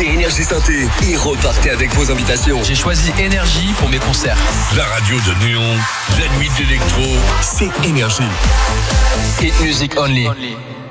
Écoutez Énergie Synthé et repartez avec vos invitations. J'ai choisi Énergie pour mes concerts. La radio de Néon, la nuit d'électro, C'est Énergie. Hit music only.